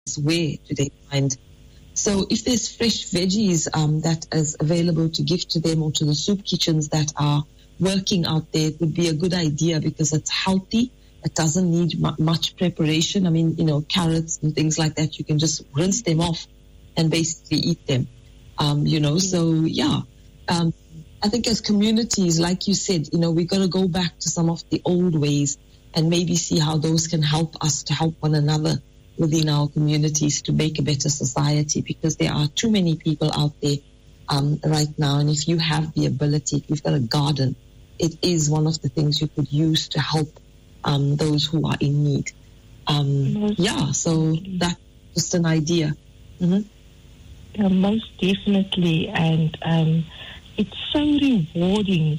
where do they find? So if there's fresh veggies that is available to give to them or to the soup kitchens that are working out there, it would be a good idea because it's healthy. It doesn't need much preparation. I mean, carrots and things like that, you can just rinse them off and basically eat them. So yeah. I think as communities, like you said, we've got to go back to some of the old ways and maybe see how those can help us to help one another within our communities to make a better society, because there are too many people out there right now. And if you have the ability, if you've got a garden, it is one of the things you could use to help those who are in need. So that's just an idea. Mm-hmm. Yeah, most definitely. And it's so rewarding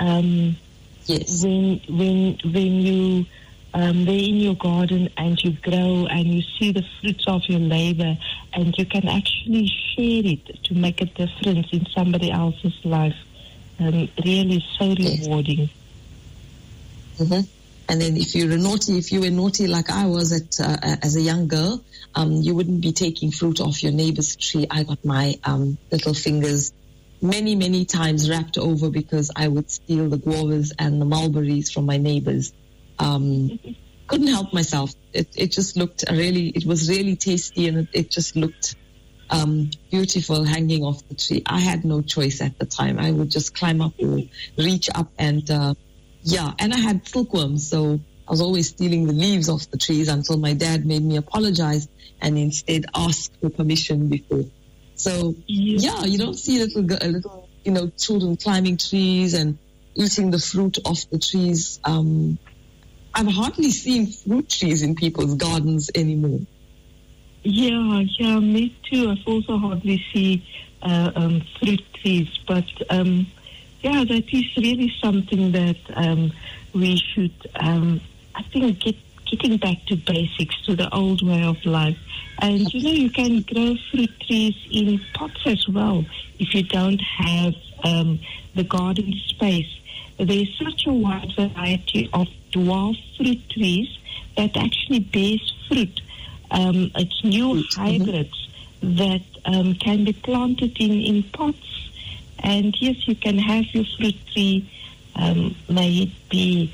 yes. when you they're in your garden and you grow and you see the fruits of your labor and you can actually share it to make a difference in somebody else's life. Really so rewarding. Mm-hmm. And then if you were naughty like I was as a young girl, you wouldn't be taking fruit off your neighbor's tree. I got my little fingers many, many times wrapped over because I would steal the guavas and the mulberries from my neighbors. Couldn't help myself. It just looked it was really tasty, and it just looked beautiful hanging off the tree. I had no choice at the time. I would just climb up or reach up and and I had silkworms, so I was always stealing the leaves off the trees until my dad made me apologize and instead ask for permission before. So you don't see little children climbing trees and eating the fruit off the trees. I'm hardly seeing fruit trees in people's gardens anymore. Yeah, me too. I've also hardly see fruit trees, but that is really something that we should, I think, getting back to basics, to the old way of life. And, you can grow fruit trees in pots as well if you don't have the garden space. There's such a wide variety of dwarf fruit trees that actually bears fruit. It's new hybrids that can be planted in pots. And yes, you can have your fruit tree, may it be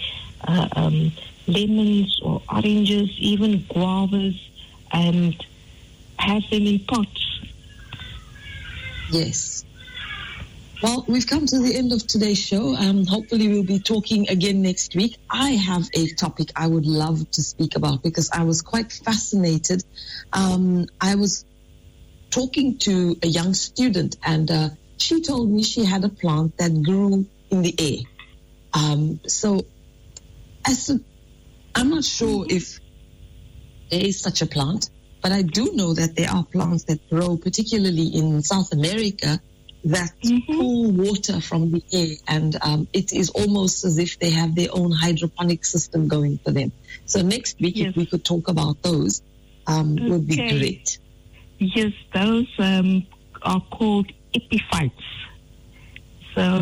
lemons or oranges, even guavas, and have them in pots. Yes. Well, we've come to the end of today's show. Hopefully we'll be talking again next week. I have a topic I would love to speak about because I was quite fascinated. I was talking to a young student and she told me she had a plant that grew in the air. So I'm not sure if there is such a plant, but I do know that there are plants that grow, particularly in South America, that pull water from the air, and it is almost as if they have their own hydroponic system going for them. So next week, if we could talk about those, would be great. Yes, those are called epiphytes. So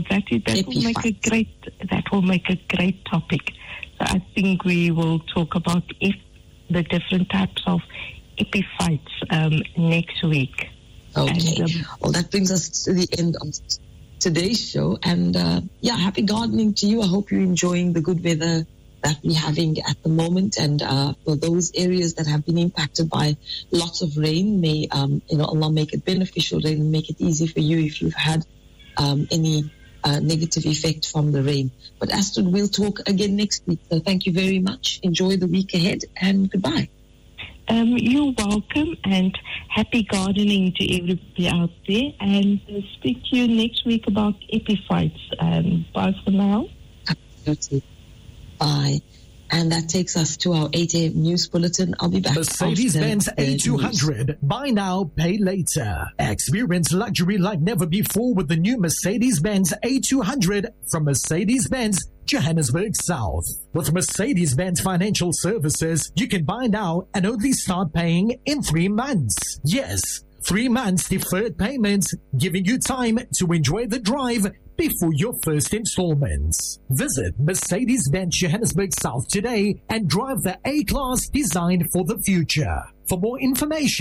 that will make a great topic. So I think we will talk about the different types of epiphytes next week. Okay. Well, that brings us to the end of today's show. And happy gardening to you. I hope you're enjoying the good weather that we're having at the moment. And for those areas that have been impacted by lots of rain, may Allah make it beneficial rain and make it easy for you if you've had any negative effect from the rain. But Astrid, we'll talk again next week. So thank you very much. Enjoy the week ahead and goodbye. You're welcome, and happy gardening to everybody out there. And speak to you next week about epiphytes. Bye for now. Absolutely. Bye. And that takes us to our 8 a.m. news bulletin. I'll be back. Mercedes-Benz A200. Buy now, pay later. Experience luxury like never before with the new Mercedes-Benz A200 from Mercedes-Benz Johannesburg South. With Mercedes-Benz Financial Services, you can buy now and only start paying in 3 months. Yes, 3 months deferred payments, giving you time to enjoy the drive before your first installments. Visit Mercedes-Benz Johannesburg South today and drive the A-Class designed for the future. For more information,